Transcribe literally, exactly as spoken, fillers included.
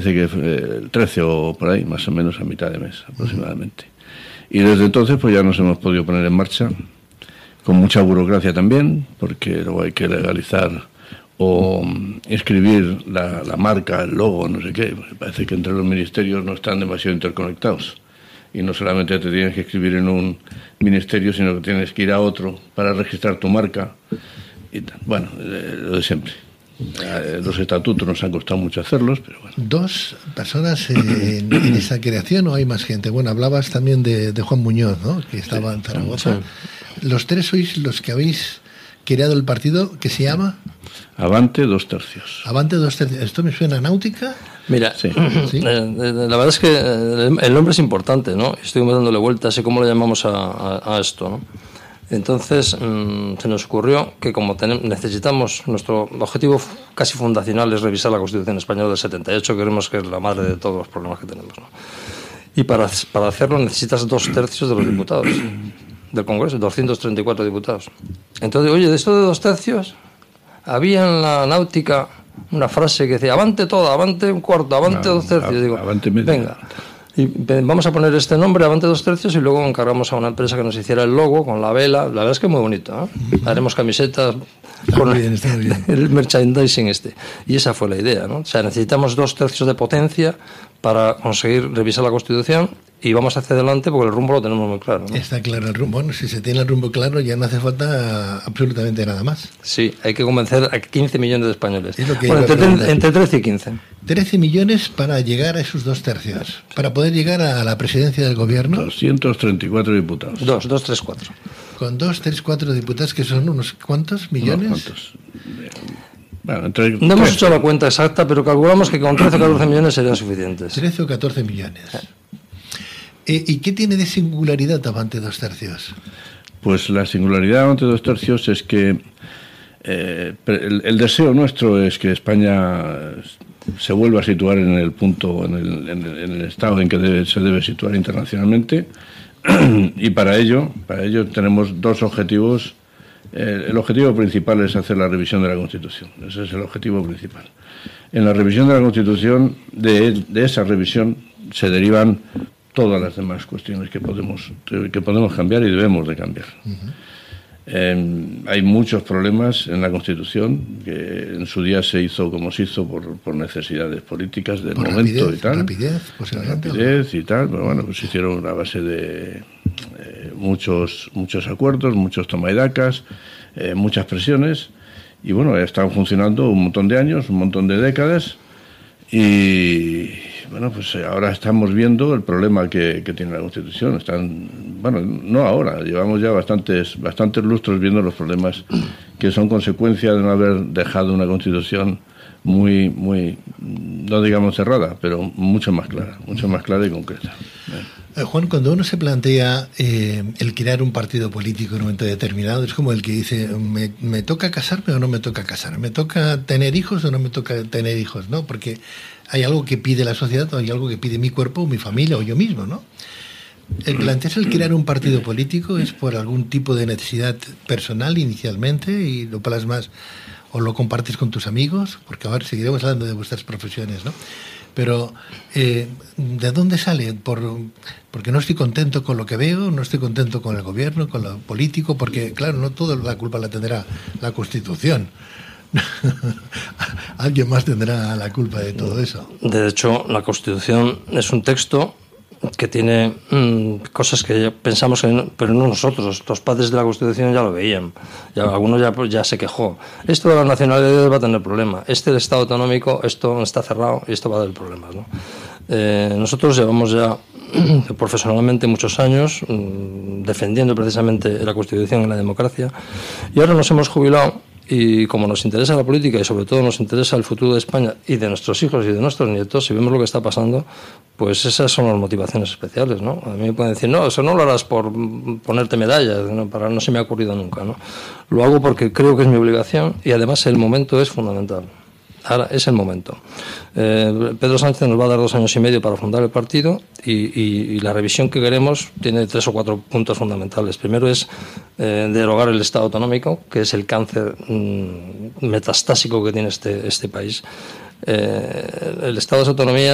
parece que eh, el trece o por ahí, más o menos a mitad de mes aproximadamente. Y desde entonces pues ya nos hemos podido poner en marcha, con mucha burocracia también, porque luego hay que legalizar o inscribir la, la marca, el logo, no sé qué. Me parece que entre los ministerios no están demasiado interconectados. Y no solamente te tienes que escribir en un ministerio, sino que tienes que ir a otro para registrar tu marca. Y tal. Bueno, eh, lo de siempre. Eh, los estatutos nos han costado mucho hacerlos, pero bueno. ¿Dos personas eh, en, en esa creación o hay más gente? Bueno, hablabas también de, de Juan Muñoz, ¿no? Que estaba sí, en Zaragoza. Sí. Los tres sois los que habéis creado el partido que se llama... Avante dos tercios. Avante dos tercios. ¿Esto me suena a náutica? Mira, sí. ¿Sí? Eh, la verdad es que el nombre es importante, ¿no? Estoy dándole vueltas, sé cómo le llamamos a, a, a esto, ¿no? Entonces mmm, se nos ocurrió que como tenemos, necesitamos, nuestro objetivo casi fundacional es revisar la Constitución Española del setenta y ocho, creemos que es la madre de todos los problemas que tenemos, ¿no? Y para, para hacerlo necesitas dos tercios de los diputados del Congreso, doscientos treinta y cuatro diputados. Entonces, oye, de esto de dos tercios, había en la náutica una frase que decía, avante todo, avante un cuarto, avante no, dos tercios. Digo, avante medio. Venga, y vamos a poner este nombre, avante dos tercios, y luego encargamos a una empresa que nos hiciera el logo con la vela. La verdad es que es muy bonito, ¿eh? Haremos camisetas está con muy bien, está muy bien. El merchandising este. Y esa fue la idea, ¿no? O sea, necesitamos dos tercios de potencia para conseguir revisar la Constitución y vamos hacia adelante porque el rumbo lo tenemos muy claro, ¿no? Está claro el rumbo. Bueno, si se tiene el rumbo claro ya no hace falta absolutamente nada más. Sí, hay que convencer a quince millones de españoles. Es lo que bueno, entre, entre trece y quince. trece millones para llegar a esos dos tercios, sí. Para poder llegar a la presidencia del gobierno. doscientos treinta y cuatro diputados. Dos, dos, tres, cuatro. Con dos, tres, cuatro diputados, que son unos cuantos millones. Unos cuantos. Bueno, entre no hemos hecho la cuenta exacta, pero calculamos que con trece o catorce millones serían suficientes. trece o catorce millones. Eh, ¿Y qué tiene de singularidad Avante dos tercios? Pues la singularidad de Avante dos tercios es que eh, el, el deseo nuestro es que España se vuelva a situar en el punto, en el, en el, en el estado en que debe, se debe situar internacionalmente, y para ello, para ello tenemos dos objetivos. Eh, el objetivo principal es hacer la revisión de la Constitución. Ese es el objetivo principal. En la revisión de la Constitución, de, de esa revisión se derivan todas las demás cuestiones que podemos que podemos cambiar y debemos de cambiar. Uh-huh. Eh, hay muchos problemas en la Constitución que en su día se hizo como se hizo por, por necesidades políticas del por momento rapidez, y tal. Rapidez, rapidez y tal, pero bueno, pues se hicieron a base de eh, muchos muchos acuerdos, muchos toma y dacas, eh, muchas presiones, y bueno, están funcionando un montón de años, un montón de décadas, y bueno, pues ahora estamos viendo el problema que, que tiene la Constitución. Están, bueno, no ahora, llevamos ya bastantes bastantes lustros viendo los problemas que son consecuencia de no haber dejado una Constitución muy, muy, no digamos cerrada, pero mucho más clara, mucho más clara y concreta. Eh, Juan, cuando uno se plantea eh, el crear un partido político en un momento determinado, es como el que dice, ¿me, me toca casarme o no me toca casarme? ¿Me toca tener hijos o no me toca tener hijos? ¿No? Porque hay algo que pide la sociedad o hay algo que pide mi cuerpo o mi familia o yo mismo, ¿no? El plantearse el crear un partido político es por algún tipo de necesidad personal inicialmente y lo plasmas o lo compartes con tus amigos, porque ahora seguiremos hablando de vuestras profesiones, ¿no? Pero, eh, ¿de dónde sale? Por, porque no estoy contento con lo que veo, no estoy contento con el gobierno, con lo político, porque, claro, no toda la culpa la tendrá la Constitución. Alguien más tendrá la culpa de todo eso. De hecho, la Constitución es un texto que tiene mmm, cosas que ya pensamos que no, pero no nosotros, los padres de la Constitución ya lo veían, ya, algunos ya, ya se quejó. Esto de la nacionalidad va a tener problema, este del Estado autonómico, esto está cerrado y esto va a tener problemas, ¿no? Eh, nosotros llevamos ya profesionalmente muchos años mmm, defendiendo precisamente la Constitución y la democracia, y ahora nos hemos jubilado. Y como nos interesa la política y sobre todo nos interesa el futuro de España y de nuestros hijos y de nuestros nietos, si vemos lo que está pasando, pues esas son las motivaciones especiales, ¿no? A mí me pueden decir, no, eso no lo harás por ponerte medallas, ¿no? Para, no se me ha ocurrido nunca, ¿no? Lo hago porque creo que es mi obligación y además el momento es fundamental. Ahora es el momento. Eh, Pedro Sánchez nos va a dar dos años y medio para fundar el partido y, y, y la revisión que queremos tiene tres o cuatro puntos fundamentales. Primero es eh, derogar el Estado autonómico, que es el cáncer mmm, metastásico que tiene este, este país. Eh, el Estado de autonomía